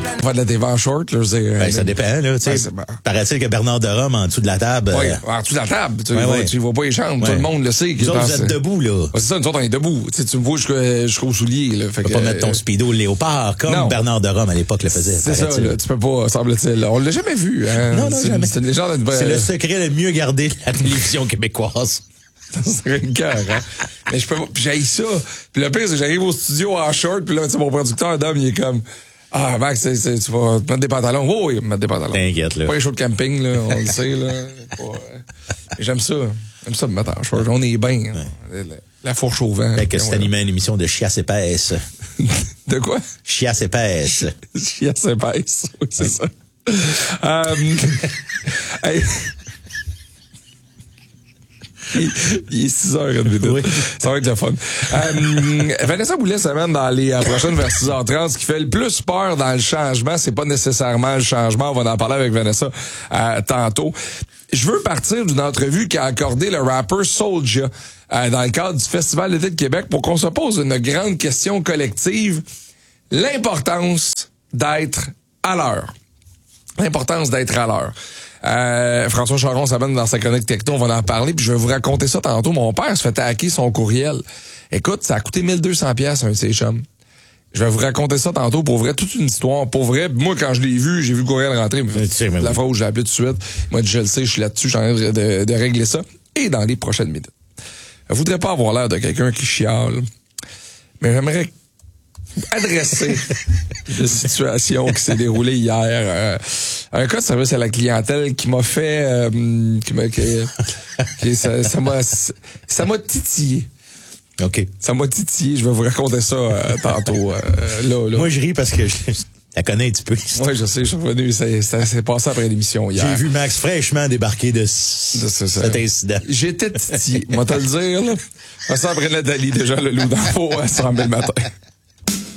On va de la TV en short, là, je veux dire. Ça dépend, là, tu sais. Paraît-il que Bernard de Rome, en dessous de la table. Oui, en dessous de la table. Tu vois pas les chambres. Ouais. Tout le monde le sait. Vous autres, vous êtes debout, là. C'est ça, nous autres, on est debout. Tu me vois jusqu'au soulier, là. Tu peux pas mettre ton speedo léopard, comme Bernard de Rome, à l'époque, le faisait. C'est ça, là. Tu peux pas, semble-t-il. On l'a jamais vu, hein. Non, jamais. C'est une légende. C'est le secret le mieux gardé de la télévision québécoise. Ça serait une cœur, hein. Mais je peux pas, puis j'haïs ça. Puis le pire, c'est que j'arrive au studio en short, puis là, tu sais, mon producteur, Dom, il est comme, Max, tu vas te mettre des pantalons. Oh, oui, mettre des pantalons. T'inquiète, là. Pas les shows de camping, là, on le sait, là. J'aime ça. J'aime ça me mettre en short. On est bien. Ouais. La fourche au vent. Fait que si t'animais une émission de chiasse épaisse. De quoi? Chiasse épaisse. Chiasse épaisse. Oui, c'est ça. Hey. Il est 6h30. Oui. Ça va être le fun. Vanessa Boulet s'amène dans les prochaines vers 6h30. Ce qui fait le plus peur dans le changement, c'est pas nécessairement le changement. On va en parler avec Vanessa tantôt. Je veux partir d'une entrevue qu'a accordé le rappeur Soulja dans le cadre du Festival d'été de Québec pour qu'on se pose une grande question collective. L'importance d'être à l'heure. L'importance d'être à l'heure. François Charon s'amène dans sa chronique techno, on va en parler, puis je vais vous raconter ça tantôt. Mon père se fait hacker son courriel. Écoute, ça a coûté 1200 pièces un de ses chums. Je vais vous raconter ça tantôt, pour vrai, toute une histoire. Pour vrai, moi, quand je l'ai vu, j'ai vu le courriel rentrer. La fois où j'ai appelé tout de suite, moi, je le sais, je suis là-dessus, je suis en train de régler ça. Et dans les prochaines minutes. Je voudrais pas avoir l'air de quelqu'un qui chiale, mais j'aimerais adresser la situation qui s'est déroulée hier. Un cas de service à la clientèle qui m'a fait... ça m'a titillé. OK. Ça m'a titillé. Je vais vous raconter ça tantôt. Là. Moi, je ris parce que je la connais un petit peu. Oui, je sais. Je suis revenu. C'est passé après l'émission hier. J'ai vu Max fraîchement débarquer de cet incident. J'étais titillé. Moi, te le dire, là. Ça après Nathalie, déjà le loup d'info à 100 000 le matin.